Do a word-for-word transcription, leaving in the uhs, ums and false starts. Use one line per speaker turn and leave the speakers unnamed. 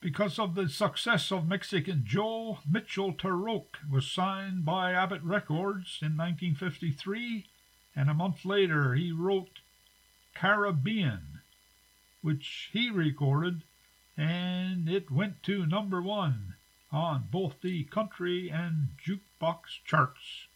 Because of the success of Mexican Joe, Mitchell Terroque was signed by Abbott Records in nineteen fifty-three, and a month later he wrote Caribbean, which he recorded, and it went to number one on both the country and jukebox charts.